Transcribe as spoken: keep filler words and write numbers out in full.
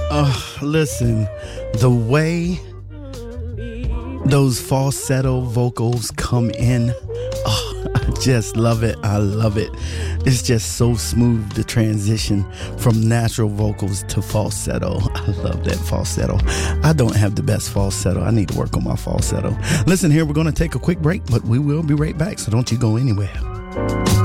Oh, listen, the way those falsetto vocals come in, oh, I just love it. I love it. It's just so smooth, the transition from natural vocals to falsetto. I love that falsetto. I don't have the best falsetto. I need to work on my falsetto. Listen here, we're going to take a quick break, but we will be right back, so don't you go anywhere.